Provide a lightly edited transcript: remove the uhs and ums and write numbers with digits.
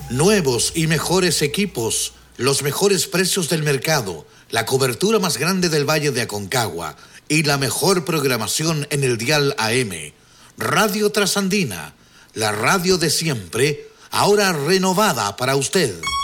Nuevos y mejores equipos, los mejores precios del mercado, la cobertura más grande del Valle de Aconcagua y la mejor programación en el dial AM. Radio Trasandina, la radio de siempre, ahora renovada para usted.